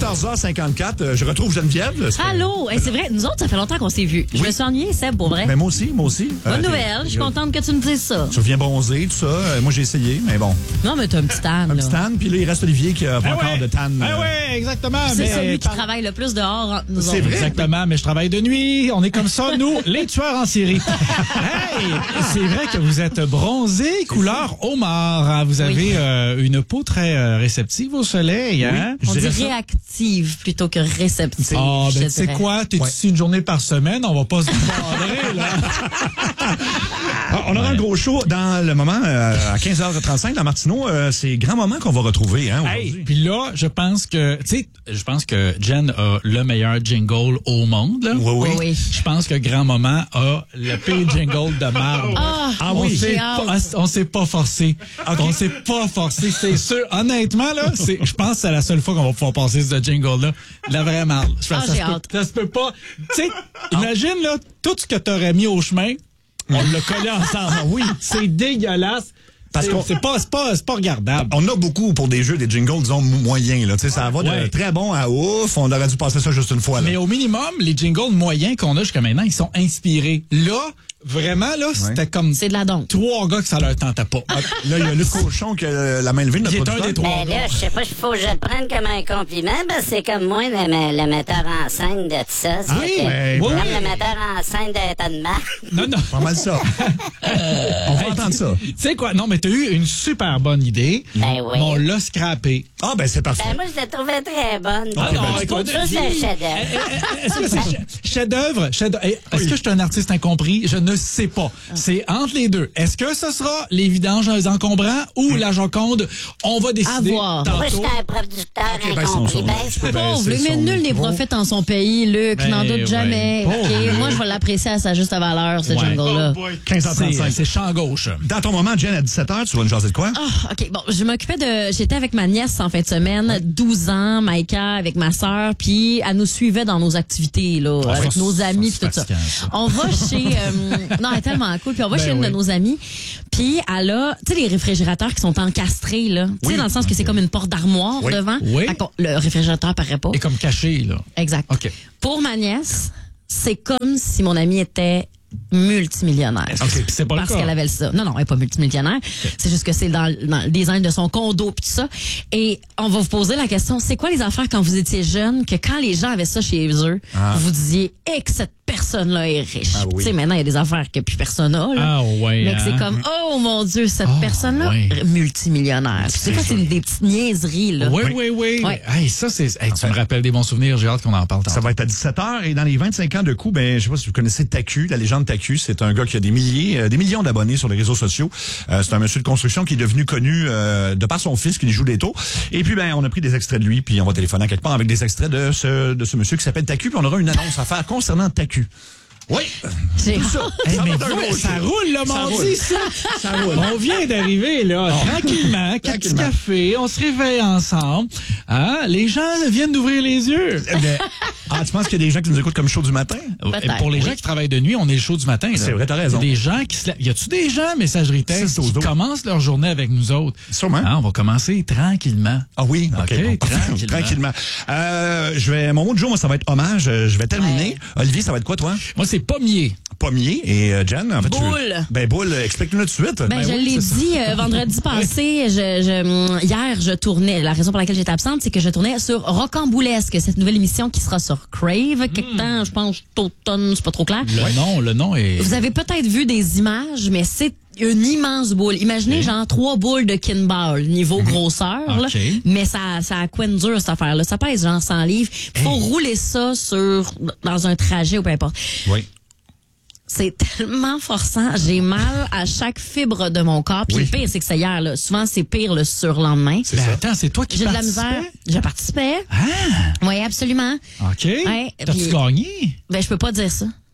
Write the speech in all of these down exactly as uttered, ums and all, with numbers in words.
quatorze heures cinquante-quatre, euh, je retrouve Geneviève. Allô, hey, c'est vrai, nous autres, ça fait longtemps qu'on s'est vus. Je Oui. me suis ennuyée, Seb, pour vrai. Mais moi aussi, moi aussi. Bonne Euh, nouvelle, je suis contente que tu me dises ça. Tu reviens bronzer, tout ça. Euh, moi, j'ai essayé, mais bon. Non, mais t'as un petit tan, Un là. petit tan, puis là, il reste Olivier qui a pas Ah encore ouais. de tan. Ah euh, ouais, exactement. C'est mais celui qui par- travaille le plus dehors entre nous C'est autres. vrai? Exactement, mais je travaille de nuit. On est comme ça, nous, les tueurs en série. Hey, c'est vrai que vous êtes bronzé, couleur homard. Hein. Vous avez Oui. euh, une peau très euh, réceptive au soleil. Hein? Je On dit dirais ça. réactive plutôt que réceptive. Ah, je ben, tu sais dirais. quoi? T'es Ouais. ici une journée par semaine, on va pas se bandrer, là. Ah, on aura un gros show dans le moment euh, à quinze heures trente-cinq dans Martineau. Euh, c'est grand moment qu'on va retrouver, hein, Hey, aujourd'hui. puis là, je pense que, tu sais, je pense que Jen a le meilleur jingle au monde, là. Oui, oui. Oui, oui. Je pense que Grand Moment a le pire jingle de marde. Ah, Ah on oui, s'est j'ai pas, hâte. on s'est pas forcé. On s'est pas forcé, c'est sûr. Honnêtement, là, c'est, je pense que c'est la seule fois qu'on va pouvoir passer ce jingle-là. La vraie marde. Je pense Ah, que ça, j'ai se peut, hâte. ça se peut pas. Tu sais, imagine, là, tout ce que t'aurais mis au chemin, on l'a collé ensemble. Oui. C'est dégueulasse. Parce C'est- qu'on- c'est pas, c'est pas, c'est pas regardable. On a beaucoup pour des jeux, des jingles, disons, mou- moyens. Là. Tu sais, ça va de Ouais. très bon à ouf. On aurait dû passer ça juste une fois. Là. Mais au minimum, les jingles moyens qu'on a jusqu'à maintenant, ils sont inspirés. Là, vraiment, là, c'était comme c'est de la donne. trois gars que ça leur tentait pas. Là, il y a Luc Cochon qui a euh, la main levée, notre Il est un producteur. des trois. Ben là, je sais pas, il faut que je le prenne comme un compliment, parce que c'est comme moi, le, le metteur en scène de tout ça. C'est oui, que- ben, comme oui. le metteur en scène de Tanmark. Non, non. Pas mal ça. On va entendre ça. Tu sais quoi? Non, mais t'as eu une super bonne idée. Ben oui. Mais on l'a scrappé. Ah, ben c'est parfait. Ben moi, je la trouvais très bonne. Ah non, Je trouve écoute, ça, c'est un chef-d'œuvre. Est-ce que c'est ch- chef-d'œuvre? Chef Est-ce que je suis un artiste incompris? Je ne sais pas. C'est entre les deux. Est-ce que ce sera Les Vidanges encombrants ou La Joconde? On va décider. À voir. Moi, tantôt. j'étais un producteur Ok, ben, son- incompris. son- Ben, tu c'est peux pas- baisser Pauvre, Luc, mais son nul n'est micro. prophète en son pays, Luc, Ben, n'en doute ouais. jamais. Pauvre OK, Luc. moi, je vais l'apprécier à sa juste valeur, ce Ouais. jingle-là. quinze heures C'est trente-cinq. c'est champ gauche. Dans ton moment, Jen, à dix-sept heures, tu vas nous jaser de quoi? Ah, OK. Bon, je m'occupais de. J'étais avec ma nièce en fin de semaine, douze ans, Maïka, avec ma sœur, puis elle nous suivait dans nos activités, là, Ah, avec ça, nos ça, amis, c'est puis tout ça. fatigant, ça. On va chez. euh, non, elle est tellement cool. Puis on va Ben chez une oui. de nos amies, puis elle a, tu sais, les réfrigérateurs qui sont encastrés, là. Tu sais, Oui. dans le sens que c'est comme une porte d'armoire Oui. devant. Oui. Fait qu'on- le réfrigérateur paraît pas. Et comme caché, là. Exact. OK. Pour ma nièce, c'est comme si mon amie était multimillionnaire. Est-ce que c'est- c'est pas le Parce cas? qu'elle avait ça. Non, non, elle n'est pas multimillionnaire. C'est juste que c'est dans, dans le design de son condo puis tout ça. Et on va vous poser la question, c'est quoi les affaires quand vous étiez jeune, que quand les gens avaient ça chez eux, Ah. vous disiez, eh, que cette personne-là est riche. Ah oui. Tu sais, maintenant, il y a des affaires que plus personne n'a. Là. Ah ouais, Mais que hein? c'est comme, oh mon Dieu, cette Ah, personne-là, ouais. multimillionnaire. Puis c'est quoi, c'est des petites niaiseries, là. Oui, oui, oui. Ouais. Hey, ça, c'est. Hey, tu me rappelles des bons souvenirs. J'ai hâte qu'on en parle. Ça tantôt. va être à dix-sept heures et dans les vingt-cinq ans de coup, ben je sais pas si vous connaissez Taku, la légende Taku, c'est un gars qui a des milliers, euh, des millions d'abonnés sur les réseaux sociaux. Euh, c'est un monsieur de construction qui est devenu connu euh, de par son fils qui lui joue des taux. Et puis ben on a pris des extraits de lui puis on va téléphoner à quelque part avec des extraits de ce de ce monsieur qui s'appelle Taku puis on aura une annonce à faire concernant Taku. Oui. J'ai Tout ça. Hey, Ça mais va être un ouais, gros ça show. roule, là, Ça mardi, roule. ça. Ça roule. On vient d'arriver, là, tranquillement, quatre petits Tranquillement. cafés, on se réveille ensemble. Hein? Les gens viennent d'ouvrir les yeux. Eh bien, ah, tu penses qu'il y a des gens qui nous écoutent comme chaud du matin? Peut-être, Pour les oui. gens qui travaillent de nuit, on est le show du matin. là. C'est vrai, t'as raison. Il y a des gens qui se lèvent. Y a-tu des gens, messagerie texte, six au qui dos. commencent leur journée avec nous autres? Sûrement. Hein, on va commencer tranquillement. Ah oui, ok. OK, Bon. tranquillement. Tranquillement. Euh, je vais, mon mot de jour, moi, ça va être hommage. Euh, Je vais terminer. Olivier, ça va être quoi, toi? Moi, c'est pommier. Pommier et euh, Jen, en fait, tu- Boule. Ben boule, explique-nous tout de suite. Ben, je oui, l'ai c'est ça. dit euh, vendredi passé. Je, je, hum, hier, je tournais. La raison pour laquelle j'étais absente, c'est que je tournais sur Rocamboulesque, cette nouvelle émission qui sera sur Crave. Quelque temps, je pense, automne, c'est pas trop clair. Le nom, le nom est. Vous avez peut-être vu des images, mais c'est une immense boule. Imaginez, genre, trois boules de Kinball, niveau grosseur, là. OK. Mais ça, ça a quoi de dur, cette affaire-là. Ça pèse, genre, cent livres. Faut rouler ça sur, dans un trajet ou peu importe. Oui. C'est tellement forçant. J'ai mal à chaque fibre de mon corps. Puis Oui. le pire, c'est que c'est hier, là. Souvent, c'est pire le surlendemain. C'est Ben, ça. attends, c'est toi qui J'ai de la participais? misère. Je participais. Ah, Oui, absolument. OK. Ouais, T'as-tu puis- gagné? Ben, je peux pas dire ça.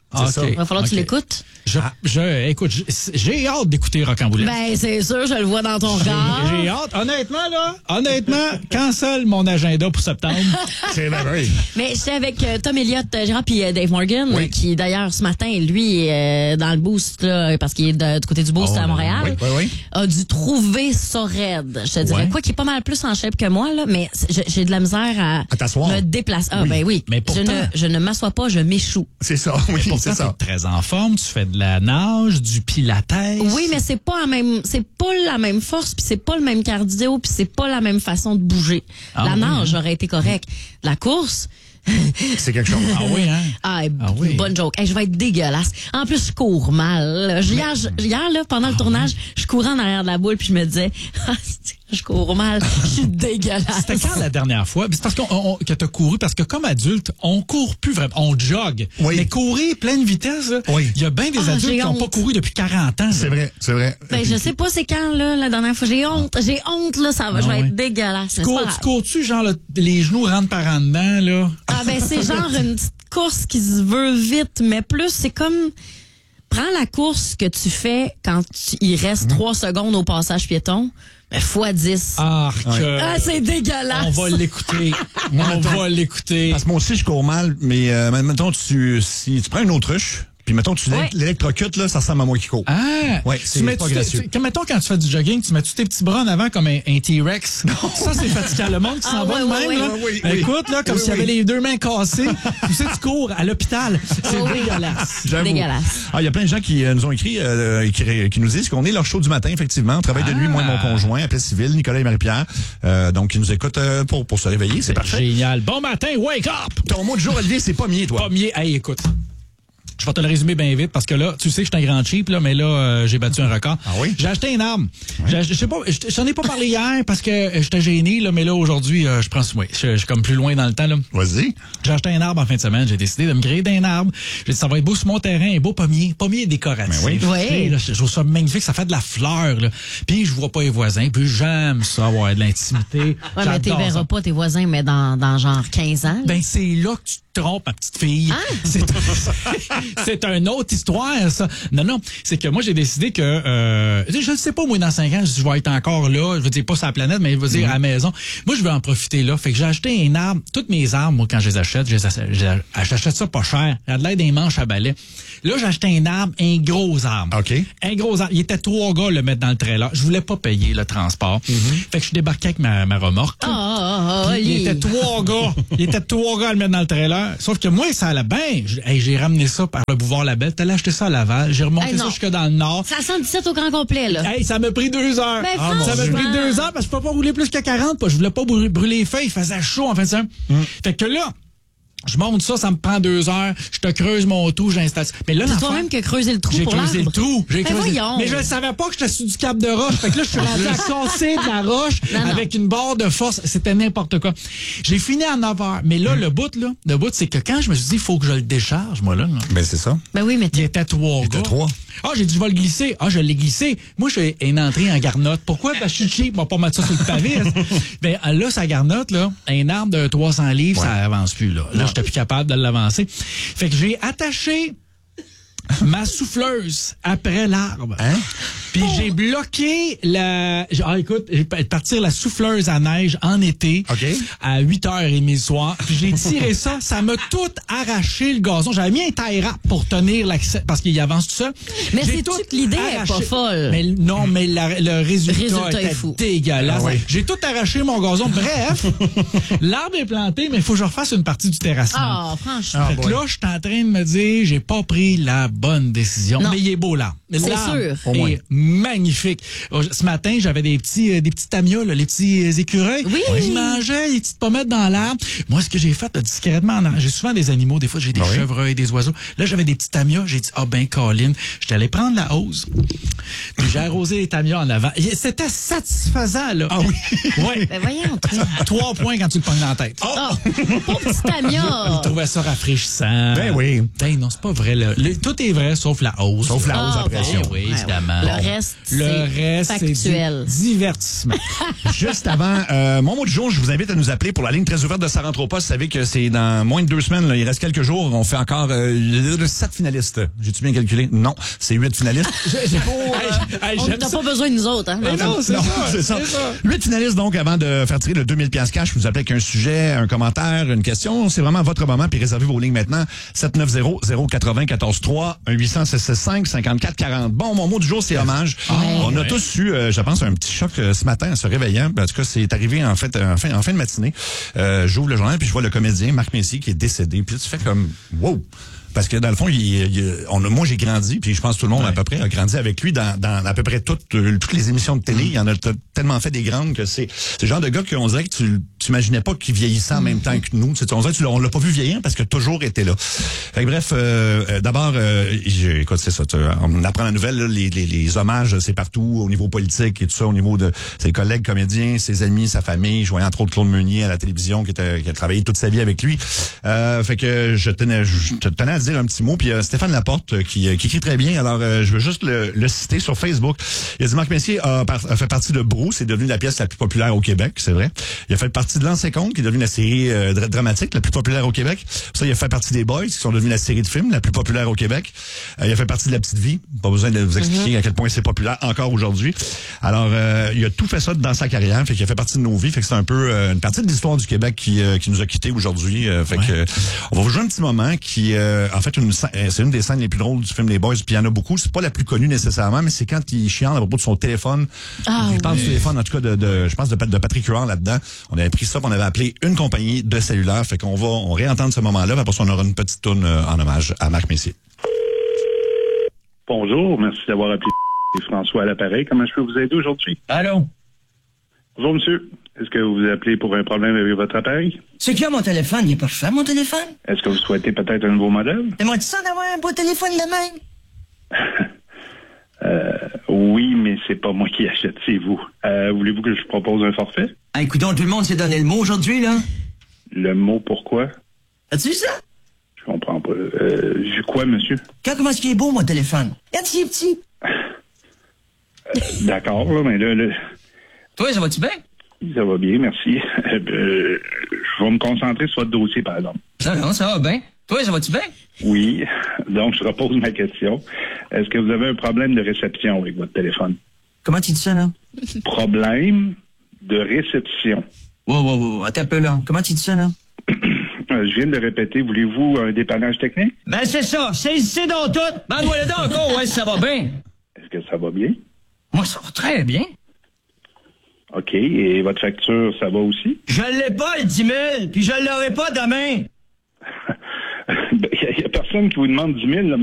Ah, C'est OK. Il va falloir que tu OK. l'écoutes. Je, je, écoute, je- j'ai hâte d'écouter Rocamboulet. Ben, c'est sûr, je le vois dans ton regard. J'ai hâte. Honnêtement, là, honnêtement, cancelle mon agenda pour septembre. C'est vrai, oui. Mais j'étais avec euh, Tom Elliott, euh, Gérard, puis euh, Dave Morgan, Oui. euh, qui d'ailleurs ce matin, lui, euh, dans le boost, là, parce qu'il est de- du côté du boost Oh, à Montréal, oui, oui, oui. a dû trouver ça raide. Je te dirais Ouais. quoi, qui est pas mal plus en shape que moi, là, mais c'est- j'ai j'ai de la misère à, À t'asseoir. me déplacer. Ah Oui. ben oui. Mais je pourtant- ne, je ne m'assois pas, je m'échoue. C'est ça, oui, c'est Pourtant, ça. t'es très en forme, tu fais de la nage, du pilates. Oui, mais c'est pas la même, c'est pas la même force, puis c'est pas le même cardio, puis c'est pas la même façon de bouger. Ah la oui, nage hein? aurait été correct. La course, C'est quelque chose. Ah oui, hein? ah, Ah oui. bonne joke. Hey, je vais être dégueulasse. En plus, je cours mal. Je- Hier, je- hier là, pendant le tournage, je courais en arrière de la boule, puis je me disais, ah, c'est- je cours mal, je suis dégueulasse. C'était quand la dernière fois? C'est parce qu'on, on- que t'as couru, parce que comme adulte, on court plus vraiment, on jogue. Oui. Mais courir pleine vitesse, là, Oui. il y a bien des Ah, adultes j'ai qui n'ont pas honte. couru depuis quarante ans. C'est vrai, c'est vrai. Ben, je sais pas c'est quand, là, la dernière fois. J'ai honte. J'ai honte, là, ça va. Ah je vais ouais. être dégueulasse. Tu mais c'est cours, pas tu grave. cours-tu, genre, le- les genoux rentrent par en dedans, là? Ah, ben, c'est genre une petite course qui se veut vite, mais plus, c'est comme, prends la course que tu fais quand tu- il reste trois secondes au passage piéton, mais fois dix. Ah, Ah, que... c'est dégueulasse. On va l'écouter. On va l'écouter. Parce que moi aussi, je cours mal, mais euh, mettons, tu, si tu prends une autruche, puis mettons, tu Ouais. l'électrocutes, là, ça ressemble à moi qui cours. Ah! Ouais, Tu c'est mets- pas tu- gracieux. tu- Comme mettons, quand tu fais du jogging, tu mets-tu tes petits bras en avant comme un, un T-Rex? Ça, c'est fatigant. Le monde qui s'en Ah, va ouais, de ouais, même, ouais. là. Oui, oui, Ben, oui. écoute, là, comme Oui, s'il y avait oui. les deux mains cassées. Tu sais, tu cours à l'hôpital. C'est Oui. dégueulasse. J'avoue. Dégueulasse. Ah, il y a plein de gens qui euh, nous ont écrit, euh, qui, ré- qui nous disent qu'on est leur show du matin, effectivement. On travaille de nuit, Ah. moi et mon conjoint, appel civil, Nicolas et Marie-Pierre. Euh, donc, ils nous écoutent euh, pour, pour se réveiller. C'est parfait. Génial. Bon matin, wake up! Ton mot du jour, Olivier, c'est pommier, toi. Pommier, hey, écoute. Je vais te le résumer bien vite parce que là, tu sais que je suis un grand cheap, là, mais là, euh, j'ai battu un record. Ah oui? J'ai acheté une arme. J'ai acheté- Je sais pas, je j'en ai pas parlé hier parce que euh, j'étais gêné, là, mais là, aujourd'hui, euh, je prends soin. Je je suis comme plus loin dans le temps, là. Vas-y. J'ai acheté un arbre en fin de semaine. J'ai décidé de me créer d'un arbre. J'ai dit, ça va être beau sur mon terrain, un beau pommier. Pommier décoratif. Ben oui. Oui. Tu sais, là, je trouve ça magnifique. Ça fait de la fleur, là. Puis, je vois pas les voisins. Puis, j'aime ça, avoir de l'intimité. Ouais, mais tu J'adore verras ça. pas tes voisins, mais dans, dans genre quinze ans. Ben, c'est là que tu te trompes, ma petite fille. Ah! C'est, c'est une autre histoire, ça. Non, non. C'est que moi, j'ai décidé que, euh, je ne sais pas, moi, dans cinq ans, je vais être encore là. Je veux dire, pas sur la planète, mais je veux dire, à la maison. Moi, je veux en profiter là. Fait que j'ai acheté un arbre. Toutes mes arbres, moi, quand je les achète, je les achète, j'achète ça pas cher. Il y a de l'air des manches à balai. Là, j'ai acheté un arbre, un gros arbre. OK. Un gros arbre. Il était trois gars le mettre dans le trailer. Je voulais pas payer le transport. Fait que je débarquais avec ma, ma remorque. Ah, ah, ah, Puis il Oli. était trois gars. Il était trois gars à le mettre dans le trailer. Sauf que moi, ça allait bien. J- hey, j'ai ramené ça par le boulevard Labelle. T'allais acheter ça à Laval. J'ai remonté Hey, ça non. jusque dans le nord. Ça sent dix-sept au grand complet, là. Hey, ça m'a pris deux heures. Ben, Ah, ça m'a franchement. pris deux heures parce que je peux pas rouler plus que quarante. Parce que je voulais pas brûler, brûler les feuilles. Il faisait chaud, en fait, ça. Fait que là, je monte ça, ça me prend deux heures. Je te creuse mon trou, j'installe ça. Mais là, C'est l'affaire- toi-même qui as creusé le trou j'ai pour creusé le l'arbre. trou. J'ai Ben creusé. voyons. Mais je ne savais pas que j'étais sur du cap de roche. Fait que là, je suis rendu à casser de la roche Non, non. avec une barre de force. C'était n'importe quoi. J'ai fini à neuf heures. Mais là, le bout, là, le bout, c'est que quand je me suis dit, il faut que je le décharge, moi, là. là, Ben, c'est ça. Ben oui, mais il t'es- était trois était gars. trois. Ah, j'ai dit, je vais le glisser. Ah, je l'ai glissé. Moi, j'ai une entrée en garnotte. Pourquoi? Parce que je suis cheap. On va pas mettre ça sur le pavé. Ben, là, sa garnotte, là, un arbre de trois cents livres, ça avance plus, là. Là, j'étais plus capable de l'avancer. Fait que j'ai attaché ma souffleuse après l'arbre. Hein? Puis j'ai bloqué la... Ah, écoute, j'ai pa- partir la souffleuse à neige en été OK. à huit heures trente le soir. Puis j'ai tiré ça, ça m'a tout arraché le gazon. J'avais mis un tie wrap pour tenir l'accès parce qu'il avance tout seul. Mais J'ai c'est-tu tout que l'idée est arraché. pas folle? Mais non, mais la- le résultat, Résultat est était fou. dégueulasse. Ah oui. J'ai tout arraché mon gazon. Bref, l'arbre est planté, mais il faut que je refasse une partie du terrassement. Ah, franchement. Fait que là, je suis en train de me dire, j'ai pas pris la bonne décision. Non. Mais il est beau, là. C'est L'arbre sûr. Au moins. est magnifique. Ce matin, j'avais des petits, euh, des petits tamias, là, les petits euh, écureuils. Oui. Ils mangeaient les petites pommettes dans l'arbre. Moi, ce que j'ai fait, là, discrètement, en arrière, j'ai souvent des animaux. Des fois, j'ai des Ah oui? chevreuils, des oiseaux. Là, j'avais des petits tamias. J'ai dit, ah ben, Colin, j'étais allé prendre la hausse. Puis j'ai arrosé les tamias en avant. Et c'était satisfaisant, là. Ah oui? Ouais. Ben voyons, toi. Trois points quand tu le pognes dans la tête. Ah, pauvre petit Tamiya. Je trouvais ça rafraîchissant. Ben oui. Ben non, c'est pas vrai. Là. Le- tout est est vrai, sauf la hausse. Sauf la hausse Ah, à pression. bon. Oui, Ouais, évidemment. ouais. Le reste, Le c'est reste, c'est factuel. du divertissement. Juste avant, euh, mon mot du jour, je vous invite à nous appeler pour la ligne très ouverte de Ça rentre au poste. Vous savez que c'est dans moins de deux semaines, là, il reste quelques jours, on fait encore euh, sept finalistes. J'ai-tu bien calculé? Non, c'est huit finalistes. J'ai- j'ai- Hey, hey, On j'aime n'a ça. pas besoin de nous autres. Hein, Mais non, c'est Non, ça. c'est ça. c'est ça. Huit finalistes, donc, avant de faire tirer le deux mille piastres cash, vous appelez avec un sujet, un commentaire, une question. C'est vraiment votre moment, puis réservez vos lignes maintenant. sept neuf zéro zéro quatre zéro un quatre trois, un huit cents six six cinq cinquante quatre quarante. Bon, mon mot du jour, c'est hommage. On a ouais. tous eu, euh, je pense, un petit choc euh, ce matin en se réveillant. En tout cas, c'est arrivé en fait en fin, en fin de matinée. Euh, j'ouvre le journal, puis je vois le comédien Marc Messier qui est décédé. Puis là, tu fais comme, wow! Parce que dans le fond, il, il, on a, moi j'ai grandi, puis je pense que tout le monde Ouais. à peu près a grandi avec lui dans, dans à peu près toutes, euh, toutes les émissions de télé. Il y en a t- tellement fait des grandes que c'est c'est le genre de gars qu'on dirait que tu tu imaginais pas qu'il vieillissait en même temps que nous. Tu sais, on dirait que tu l'as- on l'a pas vu vieillir parce que toujours été là. Fait que bref, euh, euh, d'abord, euh, j'ai- écoute, c'est ça. tu- on apprend la nouvelle, là, les, les, les hommages, c'est partout au niveau politique et tout ça, au niveau de ses collègues comédiens, ses amis, sa famille. Je voyais entre autres Claude Meunier à la télévision qui, était, qui a travaillé toute sa vie avec lui. Euh, fait que je tenais, je tenais à dire un petit mot. Puis euh, Stéphane Laporte euh, qui, euh, qui écrit très bien. Alors, euh, je veux juste le, le citer sur Facebook. Il a dit Marc Messier a, par- a fait partie de Brou, c'est devenu la pièce la plus populaire au Québec, c'est vrai. Il a fait partie de L'Ancien Compte, qui est devenue la série euh, dra- dramatique la plus populaire au Québec. Ça, il a fait partie des Boys, qui sont devenus la série de films la plus populaire au Québec. Euh, il a fait partie de La Petite Vie. Pas besoin de vous expliquer à quel point c'est populaire encore aujourd'hui. Alors, euh, il a tout fait ça dans sa carrière, fait qu'il a fait partie de nos vies. Fait que c'est un peu euh, une partie de l'histoire du Québec qui, euh, qui nous a quittés aujourd'hui. Euh, fait que euh, on va vous jouer un petit moment qui, euh, en fait, une, scè- euh, c'est une des scènes les plus drôles du film Les Boys. Puis il y en a beaucoup. C'est pas la plus connue nécessairement, mais c'est quand il chiale à propos de son téléphone. Ah, il parle du téléphone, en tout cas, de, de je pense de, Pat- de Patrick Huard là-dedans. On avait pris ça, puis on avait appelé une compagnie de cellulaire. Fait qu'on va, on réentendre ce moment-là. Puis après ça, on aura une petite tourne en hommage à Marc Messier. Bonjour, merci d'avoir appelé François à l'appareil. Comment je peux vous aider aujourd'hui? Allô? Bonjour, monsieur. Est-ce que vous appelez pour un problème avec votre appareil? C'est qui a mon téléphone? Il est pas fait, mon téléphone? Est-ce que vous souhaitez peut-être un nouveau modèle? T'aimerais-tu ça d'avoir un beau téléphone de même? Euh, oui, mais c'est pas moi qui achète, c'est vous. Euh, voulez-vous que je propose un forfait? Ah, écoutons, tout le monde s'est donné le mot aujourd'hui, là. Le mot pourquoi? As-tu vu ça? Je comprends pas. Euh, je quoi, monsieur? Quand comment est-ce qu'il est beau, mon téléphone? Regarde, s'il est petit. D'accord, là, mais là, là, Toi, ça va-tu bien? ça va bien, merci. Euh, je vais me concentrer sur votre dossier, par exemple. Ça, non, ça va bien. Toi, ça va-tu bien? Oui, donc je repose ma question. Est-ce que vous avez un problème de réception avec votre téléphone? Comment tu dis ça, là? Problème de réception. Wow, wow, wow, attends un peu, là. Comment tu dis ça, là? Euh, Je viens de le répéter. Voulez-vous un dépannage technique? Ben, c'est ça. Saisissez donc tout. Ben, moi, là, encore, ouais, ça va bien. Est-ce que ça va bien? Moi, ça va très bien. OK. Et votre facture, ça va aussi? Je l'ai pas, le dix mille, puis je l'aurai pas demain. Il n'y a personne qui vous demande dix mille, là.